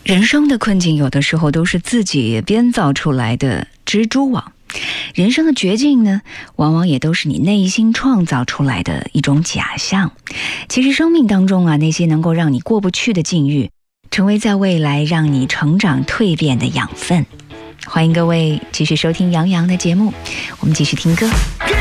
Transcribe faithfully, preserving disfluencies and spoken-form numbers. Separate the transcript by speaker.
Speaker 1: 人生的困境有的时候都是自己编造出来的蜘蛛网，人生的绝境呢，往往也都是你内心创造出来的一种假象。其实生命当中啊，那些能够让你过不去的境遇，成为在未来让你成长蜕变的养分。欢迎各位继续收听杨洋的节目，我们继续听歌。